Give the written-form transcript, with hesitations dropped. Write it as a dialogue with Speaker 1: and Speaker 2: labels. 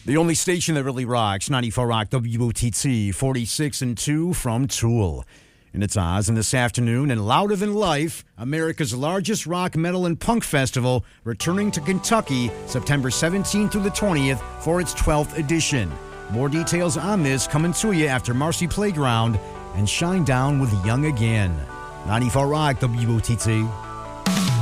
Speaker 1: The only station that really rocks, 94 Rock WOTT, 46 and 2 from Tool. And it's Oz, and this afternoon, and Louder Than Life, America's largest rock, metal, and punk festival, returning to Kentucky September 17th through the 20th for its 12th edition. More details on this coming to you after Marcy Playground and Shine Down with Young Again. 94 Rock WOTT.